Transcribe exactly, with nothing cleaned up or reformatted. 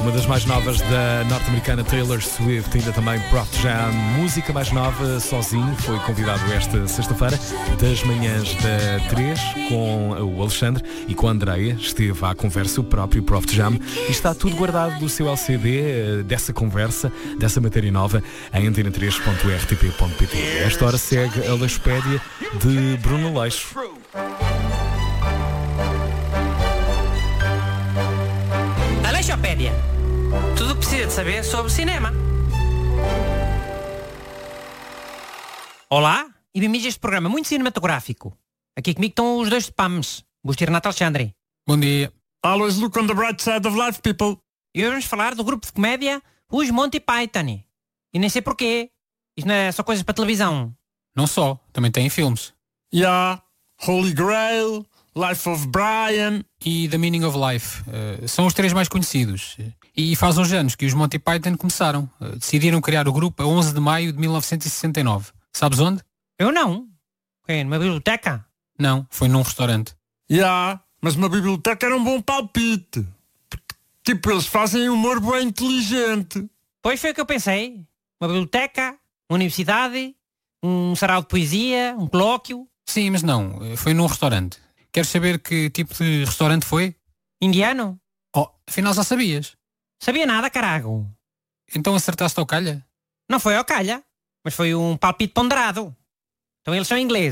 uma das mais novas da norte-americana Taylor Swift, ainda também Prof Jam, música mais nova, sozinho, foi convidado esta sexta-feira, das manhãs da três, com o Alexandre e com a Andreia, esteve à conversa o próprio Prof Jam, e está tudo guardado do seu L C D, dessa conversa, dessa matéria nova, em antena três ponto r t p ponto p t. Esta hora segue a Leixopédia de Bruno Leixo. Leixopédia. Tudo o que precisa de saber sobre cinema. Olá e bem-vindos a este programa muito cinematográfico. Aqui comigo estão os dois de P A M S, Busto e Renato Alexandre. Bom dia. Always look on the bright side of life, people. E hoje vamos falar do grupo de comédia Os Monty Python. E nem sei porquê. Isto não é só coisas para televisão. Não só, também tem filmes. Yeah, Holy Grail, Life of Brian e The Meaning of Life. Uh, são os três mais conhecidos. E faz uns anos que os Monty Python começaram. Uh, decidiram criar o grupo a onze de maio de mil novecentos e sessenta e nove. Sabes onde? Eu não. É numa biblioteca? Não, foi num restaurante. Yeah, mas uma biblioteca era um bom palpite. Porque, tipo, eles fazem humor bem inteligente. Pois foi o que eu pensei. Uma biblioteca, uma universidade, um sarau de poesia, um colóquio. Sim, mas não. Foi num restaurante. Queres saber que tipo de restaurante foi? Indiano? Oh, afinal já sabias. Sabia nada, carago. Então acertaste ao calha? Não foi ao calha, mas foi um palpite ponderado. Então eles são ingleses.